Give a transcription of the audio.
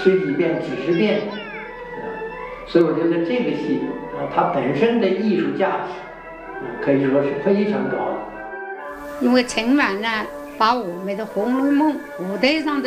十几遍、几十遍，所以我觉得这个戏它本身的艺术价值可以说是非常高的。 因为春晚呢，把我们的《红楼梦》舞台上的